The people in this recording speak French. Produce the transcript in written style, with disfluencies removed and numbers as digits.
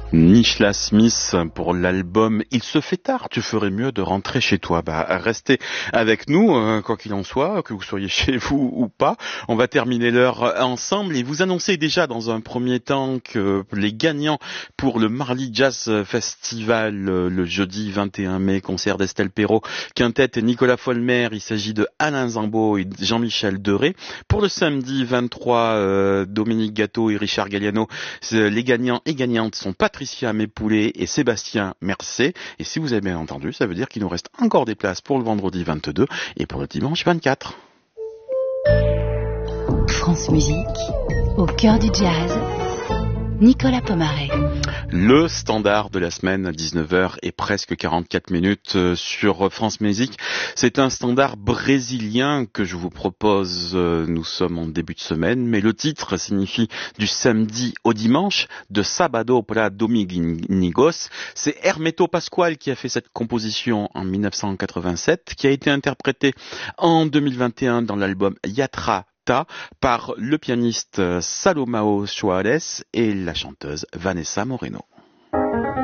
Nishla Smith pour l'album Il se fait tard, tu ferais mieux de rentrer chez toi. Restez avec nous, quoi qu'il en soit, que vous soyez chez vous ou pas. On va terminer l'heure ensemble et vous annoncer déjà dans un premier temps que les gagnants pour le Marly Jazz Festival le jeudi 21 mai, concert d'Estelle Perrot, Quintette et Nicolas Folmer, il s'agit de Alain Zambo et Jean-Michel Deray. Pour le samedi 23, Dominique Gâteau et Richard Galliano, les gagnants et gagnantes sont Patricia Mépoulet et Sébastien Mercé. Et si vous avez bien entendu, ça veut dire qu'il nous reste encore des places pour le vendredi 22 et pour le dimanche 24. France Musique, au cœur du jazz, Nicolas Pomaret. Le standard de la semaine à 19h et presque 44 minutes sur France Musique. C'est un standard brésilien que je vous propose. Nous sommes en début de semaine, mais le titre signifie du samedi au dimanche, de sábado para domingos. C'est Hermeto Pascoal qui a fait cette composition en 1987, qui a été interprétée en 2021 dans l'album Yatra par le pianiste Salomao Soares et la chanteuse Vanessa Moreno.